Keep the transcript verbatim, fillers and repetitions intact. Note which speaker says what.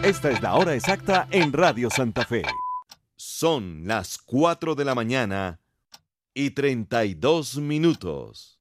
Speaker 1: Esta es la hora exacta en Radio Santa Fe. Son las cuatro de la mañana y treinta y dos minutos.